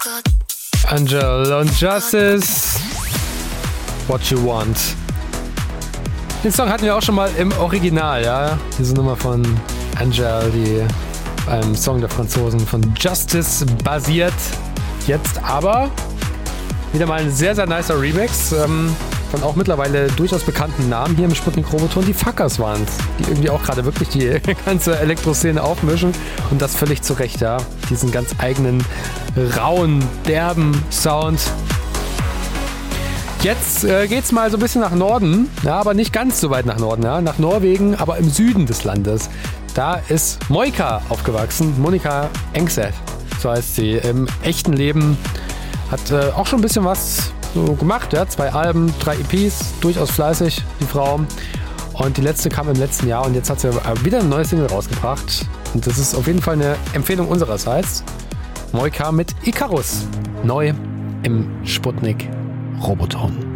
Angel und Justice, What You Want. Den Song hatten wir auch schon mal im Original, ja. Diese Nummer von Angel, die einem Song der Franzosen von Justice basiert. Jetzt aber wieder mal ein sehr, sehr nicer Remix von auch mittlerweile durchaus bekannten Namen hier im Sputnik Roboton. Die Fuckers waren es, die irgendwie auch gerade wirklich die ganze Elektroszene aufmischen und das völlig zu Recht, ja. Diesen ganz eigenen, rauen, derben Sound. Jetzt geht's mal so ein bisschen nach Norden, ja, aber nicht ganz so weit nach Norden, ja, nach Norwegen, aber im Süden des Landes. Da ist Moika aufgewachsen, Monica Engseth, so heißt sie. Im echten Leben hat auch schon ein bisschen was so gemacht, ja, 2 Alben, 3 EPs, durchaus fleißig, die Frau. Und die letzte kam im letzten Jahr und jetzt hat sie wieder eine neue Single rausgebracht. Und das ist auf jeden Fall eine Empfehlung unsererseits. Moika mit Icarus, neu im Sputnik Roboton.